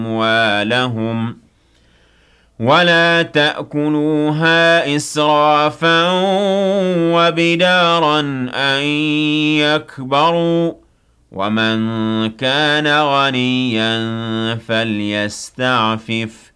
أموالهم ولا تأكلوها إسرافا وبدارا أن يكبروا ومن كان غنيا فليستعفف